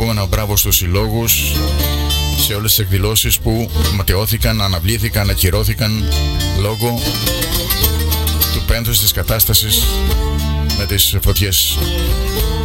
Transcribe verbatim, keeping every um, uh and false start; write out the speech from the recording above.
πούμε ένα μπράβο στους συλλόγους, σε όλες τις εκδηλώσεις που ματαιώθηκαν, αναβλήθηκαν, ακυρώθηκαν λόγω του πένθους της κατάστασης με τις φωτιές.